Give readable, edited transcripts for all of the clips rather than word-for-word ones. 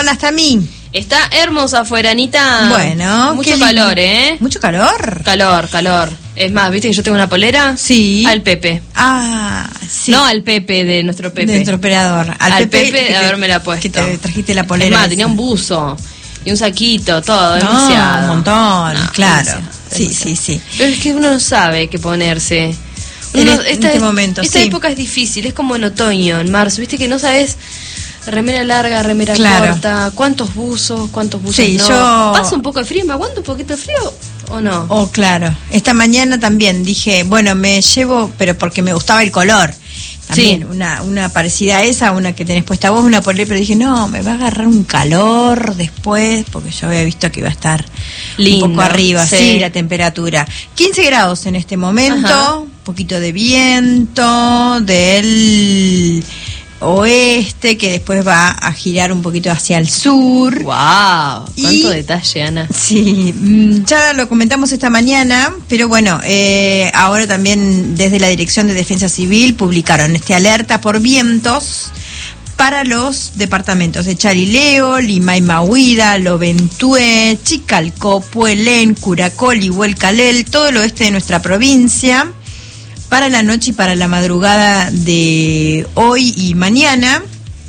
andas, Tami? Está hermosa afuera, Anita. Bueno, mucho calor, ¿eh? ¿Mucho calor? Calor. Es más, ¿viste que yo tengo una polera? Sí. Al Pepe. Ah, sí. No al Pepe de nuestro Pepe. De nuestro operador. Al Pepe de haberme la puesto. Que te trajiste la polera. Es más, esa. tenía un buzo y un saquito, todo, demasiado. Un montón, claro. Demasiado. Sí. Pero es que uno no sabe qué ponerse. En este momento, esta época es difícil, es como en otoño, en marzo, viste que no sabes remera larga, remera corta, cuántos buzos sí, no. Yo... Pasa un poco de frío, ¿me aguanto un poquito de frío o no? Oh, claro. Esta mañana también dije, bueno, me llevo, pero porque me gustaba el color. También, sí. Una parecida a esa, una que tenés puesta vos, una polera, pero dije, no, me va a agarrar un calor después, porque yo había visto que iba a estar lindo, un poco arriba, sí, la temperatura. 15 grados en este momento, un poquito de viento del oeste, que después va a girar un poquito hacia el sur. ¡Wow! ¡Cuánto detalle, Ana! Sí, ya lo comentamos esta mañana, pero bueno, ahora también desde la Dirección de Defensa Civil publicaron alerta por vientos para los departamentos de Charileo, Limay Mahuida, Loventué, Chicalcó, Puelén, Curacol y Huelcalel, todo el oeste de nuestra provincia, para la noche y para la madrugada de hoy y mañana.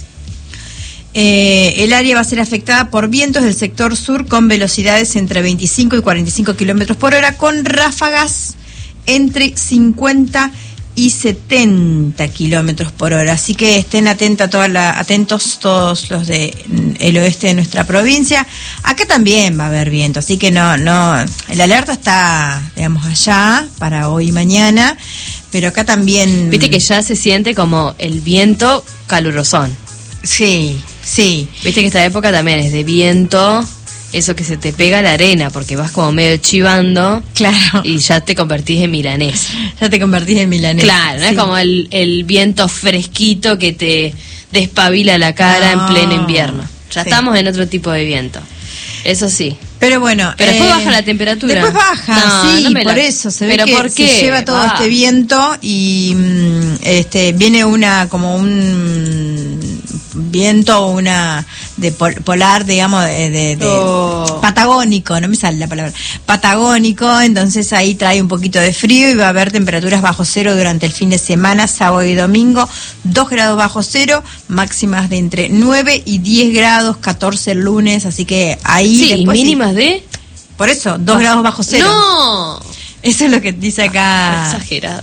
El área va a ser afectada por vientos del sector sur con velocidades entre 25 y 45 kilómetros por hora, con ráfagas entre 50 y 70 kilómetros por hora. Así que estén atentos todos los de el oeste de nuestra provincia. Acá también va a haber viento, así que no, el alerta está, digamos, allá para hoy y mañana, pero acá también. Viste que ya se siente como el viento calurosón. Sí. Viste que esta época también es de viento, eso que se te pega a la arena, porque vas como medio chivando. Claro. Y ya te convertís en milanés. Claro, no es como el viento fresquito que te despabila la cara en pleno invierno. Ya estamos en otro tipo de viento. Eso sí. Pero bueno. Pero después baja la temperatura. Después baja, por eso. Se ve que se lleva todo este viento y viene como un viento, de polar, digamos, de patagónico, no me sale la palabra, patagónico, entonces ahí trae un poquito de frío y va a haber temperaturas bajo cero durante el fin de semana, sábado y domingo, 2 grados bajo cero, máximas de entre 9 y 10 grados, 14 el lunes, así que ahí... Sí, y mínimas de... Por eso, 2 grados bajo cero. ¡No! Eso es lo que dice acá. Exagerada,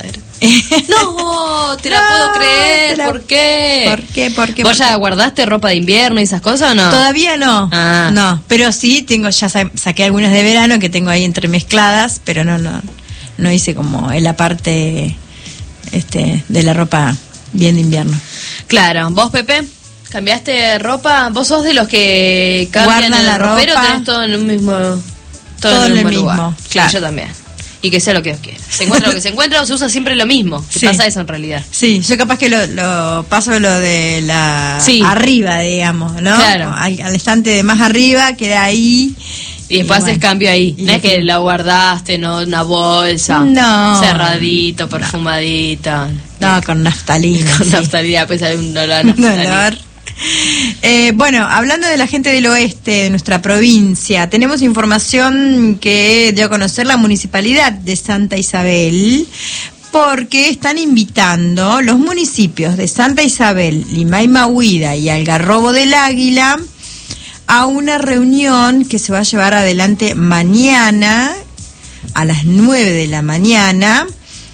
No, te la puedo creer. ¿Por qué? ¿Por qué? ¿Vos ya guardaste ropa de invierno y esas cosas o no? Todavía no. No, pero sí saqué algunas de verano que tengo ahí entremezcladas, pero no hice como en la parte de la ropa bien de invierno. Claro, ¿vos, Pepe? ¿Cambiaste ropa? ¿Vos sos de los que cambian guardan la ropa? Pero tenés todo en un mismo todo en el mismo lugar. Claro. Sí, yo también. Y que sea lo que Dios quiera. Se encuentra lo que se encuentra o se usa siempre lo mismo. ¿Qué pasa eso en realidad? Sí, yo capaz que lo paso lo de la arriba, digamos, ¿no? Claro. Al estante de más arriba, queda ahí. Y después haces cambio ahí. No es que la guardaste, no, una bolsa. No. Cerradito, perfumadito. No, con naftalina. Con naftalina, pues hay un olor a naftalina. Bueno, hablando de la gente del oeste de nuestra provincia, tenemos información que dio a conocer la Municipalidad de Santa Isabel, porque están invitando los municipios de Santa Isabel, Limay Mahuida y Algarrobo del Águila a una reunión que se va a llevar adelante mañana a las 9 de la mañana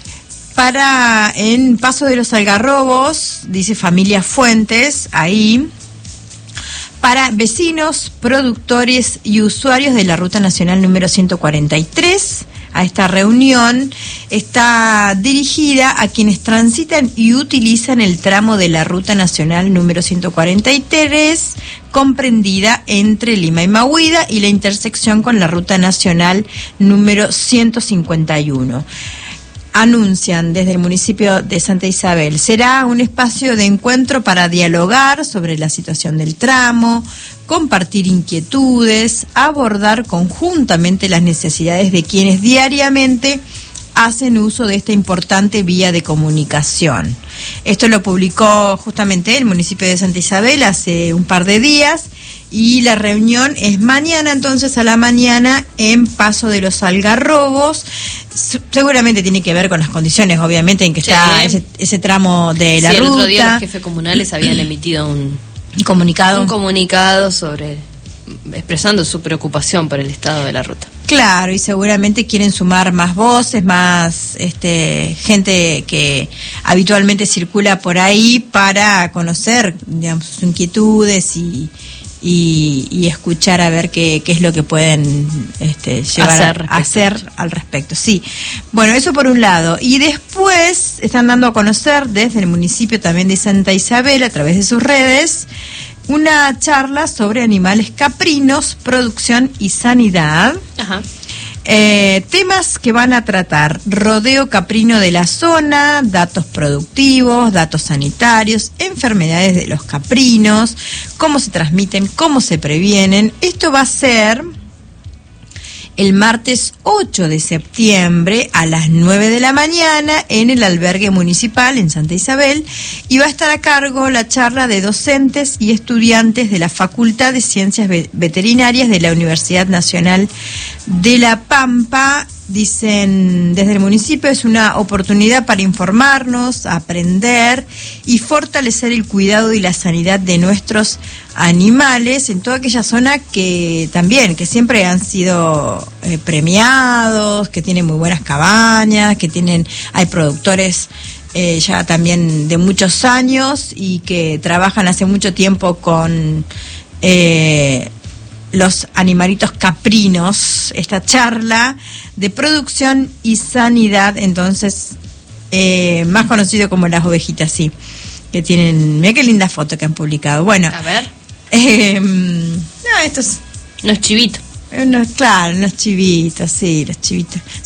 en Paso de los Algarrobos, dice Familia Fuentes, ahí, para vecinos, productores y usuarios de la Ruta Nacional número 143. A esta reunión está dirigida a quienes transitan y utilizan el tramo de la Ruta Nacional número 143, comprendida entre Lima y Mahuida y la intersección con la Ruta Nacional número 151. Anuncian desde el municipio de Santa Isabel, será un espacio de encuentro para dialogar sobre la situación del tramo, compartir inquietudes, abordar conjuntamente las necesidades de quienes diariamente hacen uso de esta importante vía de comunicación. Esto lo publicó justamente el municipio de Santa Isabel hace un par de días y la reunión es mañana, entonces a la mañana en Paso de los Algarrobos. Seguramente tiene que ver con las condiciones, obviamente, en que está ese tramo de la ruta. El otro día los jefes comunales habían emitido un comunicado sobre expresando su preocupación por el estado de la ruta. Claro, y seguramente quieren sumar más voces, más gente que habitualmente circula por ahí para conocer, digamos, sus inquietudes y escuchar a ver qué es lo que pueden llevar a hacer al respecto. Sí, bueno, eso por un lado. Y después están dando a conocer desde el municipio también de Santa Isabel, a través de sus redes, una charla sobre animales caprinos, producción y sanidad. Ajá. Temas que van a tratar: rodeo caprino de la zona, datos productivos, datos sanitarios, enfermedades de los caprinos, cómo se transmiten, cómo se previenen. Esto va a ser el martes 8 de septiembre a las 9 de la mañana en el albergue municipal en Santa Isabel, y va a estar a cargo la charla de docentes y estudiantes de la Facultad de Ciencias Veterinarias de la Universidad Nacional de La Pampa. Dicen desde el municipio, es una oportunidad para informarnos, aprender y fortalecer el cuidado y la sanidad de nuestros animales en toda aquella zona que siempre han sido premiados, que tienen muy buenas cabañas, hay productores ya también de muchos años y que trabajan hace mucho tiempo con los animalitos caprinos. Esta charla de producción y sanidad, entonces, más conocido como las ovejitas, sí, que tienen, mira qué linda foto que han publicado. Bueno, a ver, no, estos unos chivitos. Claro, los chivitos, sí, los chivitos.